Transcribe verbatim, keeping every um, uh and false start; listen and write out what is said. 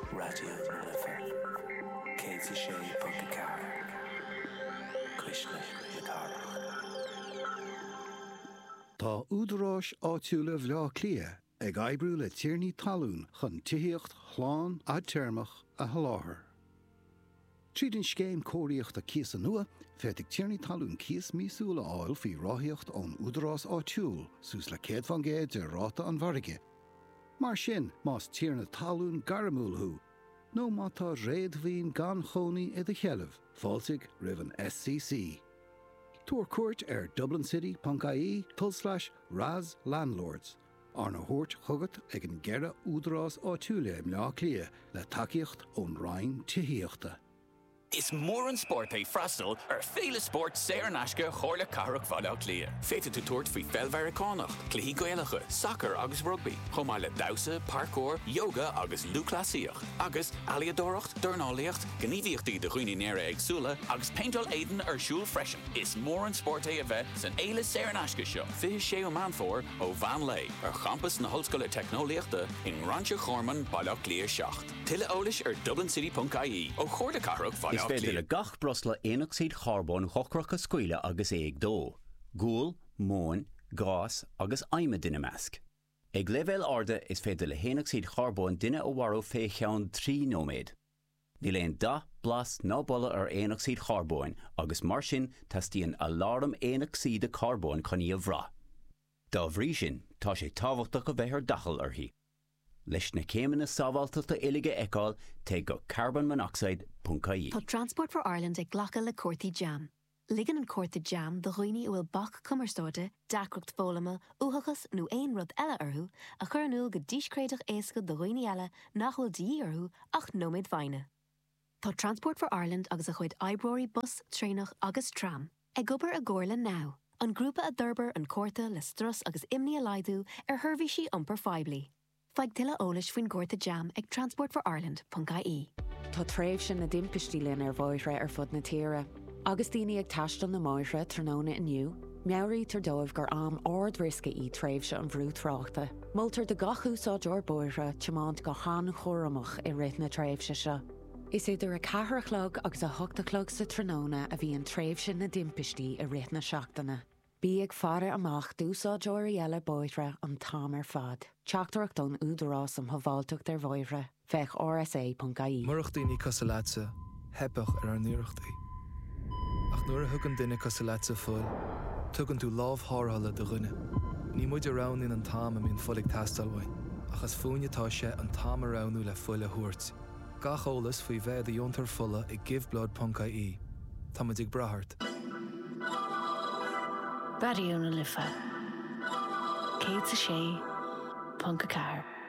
Radio Liffey. Katie Shea Punkacar. Krishna Yadara. Tá údarás áitiúla bhleá clia ag aibrú le tíornaí talún chun tithíocht chláán a teirmach a haláthair. Tríd an scéim cóiríocht a cíos an nua, féidigh tíornaí talún cíos míosúla áil faoi ráthíocht ón údarás áitiúil sús le céad fan géad de ráta an bharige. Mar sin más tíorna talún garamúlthú, nó má tá réadmhíon gan chonaí i do chealamh, fáilsigh roimh an S C C. Tuair cuairt ar dublin city dot I E tull slash Raz Landlords. Arna thuairt chugat ag an ghearra údarás áitiúla im leá clia le takeíocht ón Ryan tithíochta. Is mór an sport é freastal ar féle sport séar nasca chóirle carach fada clia. Féite tú tuairt faoi feilmhearicánacht, cluichí gaeilge, soccer agus rugby, chomá le dawsa, parkour, yoga agus lúclasíoch, agus aliadóracht, dornálaíocht, gníomhíochtaí de chuoine néire agsúla, agus paintol éidean ar siúl freisin. Is mór an sport é a bheith san éile séar nasca seo. Fiche sé ó manfór ó Van Lay, ar campus na hallscoile technoliaachta in Rancho Chorman bailach clia seacht. Tille ólis ar dublin city dot I E ó chóirle carach fada. Is féidir le gach brosla éonaid charbón chocrach a scoile agus éag dó. Gúil, móin, gás agus aime duine measc. Ag leibhéil arda is féidir le héanaid charbón duine ó warú fé cheann trí nóméid. Ní léon da blas ná bolla ar éonaid charbón agus mar sin tastíonn alarm éonaid de carbón chuní a bhrá. Dá bhrí sin tá sé tábhachtach go bheith ar dachal arthaí. Leis na céimeanna sábháilteachta uilige eicáil té go carbon monoxide dot I E. Tá Transport for Ireland ag ghlacha le Cuairtaí Jam. Ligan an Cuairta Jam do dhaoine bhfuil bach cumarstáide, dacracht fólama, úthachas nó aon rud eile orthu, a chur anúil go díscréadach éasca do dhaoine eile nach bhfuil dí orthu ach nóméid bhaine. Tá Transport for Ireland agus a chuid oibreoirí bus, trénach agus tram. Ag gobar a gcóirla now. An grúpa a d'urbar an Cuairta le stras agus imní a laidú ar thuirbhí sí iompar faiblí. Feig tile ólis faoin Cuairta Jam ag transport for ireland dot I E. Tá tréimh sin na dimpistí linn ar bháithre ar fud na tíre. Agus daoine ag taistil na máithre tróna inniu, meabhraí tar dóibh gur am ard risca í tréimh se an bhrú tráchta. Multar de gach úsáid or bóithre temáint go chan chóramach i rith na tréimh se seo. Is idir a cathrachlog agus a thugtachlog sa tróna a bhí an tréimh sin na dimpistí i rith na seachtainna. Bí ag fara amach dúsáid oirí eile bóithre an tám ar fad. Teachtarach don údarás am haváilteach ar bháithre, feich R S A dot I E. Murach daoine cosalatsa, hebach ar an nuirechtaí. Ach nuair a thugann duine cosalatsa fuil, tugann tú lámh thárthala do ghine. Ní muid a rán in an tám a mín fulig tastalhain, achas fúinetá sé an tám a ránú le fuil a thuairt. Gach ólas faoi bheith a diontar fulla i giveblood dot I E. Tá muid ag brathart. Radio Liffey. Katie Shea Punkacar.